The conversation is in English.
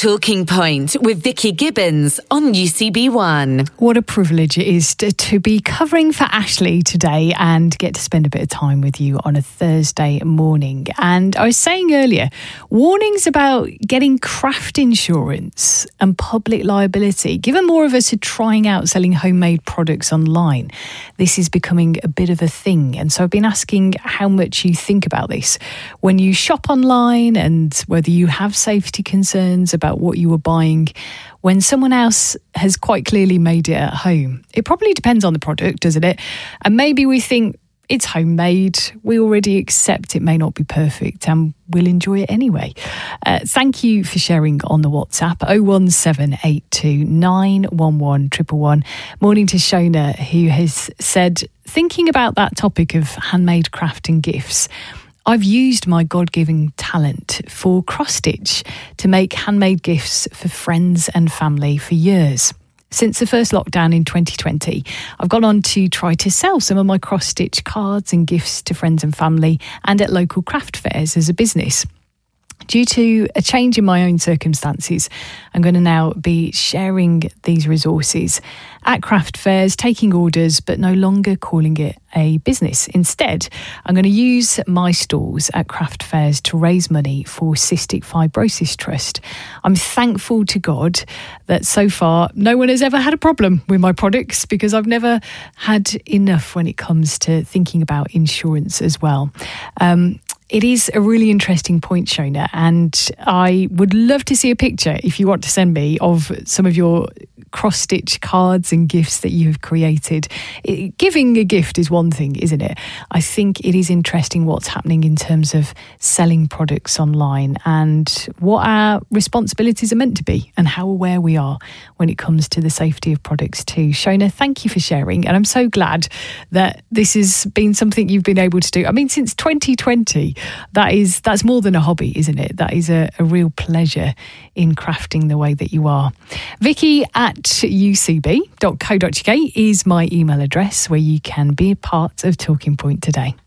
Talking Point with Vicky Gibbons on UCB1. What a privilege it is to be covering for Ashley today and get to spend a bit of time with you on a Thursday morning. And I was saying earlier, warnings about getting craft insurance and public liability. Given more of us are trying out selling homemade products online, this is becoming a bit of a thing. And so I've been asking how much you think about this when you shop online and whether you have safety concerns about what you were buying when someone else has quite clearly made it at home. It probably depends on the product, doesn't it? And maybe we think it's homemade. We already accept it may not be perfect and we'll enjoy it anyway. Thank you for sharing on the WhatsApp 01782 911 111. Morning to Shona, who has said, thinking about that topic of handmade craft and gifts, I've used my God-given talent for cross-stitch to make handmade gifts for friends and family for years. Since the first lockdown in 2020, I've gone on to try to sell some of my cross-stitch cards and gifts to friends and family and at local craft fairs as a business. Due to a change in my own circumstances, I'm going to now be sharing these resources at craft fairs, taking orders, but no longer calling it a business. Instead, I'm going to use my stalls at craft fairs to raise money for Cystic Fibrosis Trust. I'm thankful to God that so far no one has ever had a problem with my products because I've never had enough when it comes to thinking about insurance as well. It is a really interesting point, Shona, and I would love to see a picture, if you want to send me, of some of your cross-stitch cards and gifts that you have created. Giving a gift is one thing, isn't it? I think it is interesting what's happening in terms of selling products online and what our responsibilities are meant to be and how aware we are when it comes to the safety of products too. Shona, thank you for sharing, and I'm so glad that this has been something you've been able to do. I mean, since 2020, that's more than a hobby, isn't it? That is a real pleasure in crafting the way that you are. Vicky@ucb.co.uk is my email address where you can be a part of Talking Point today.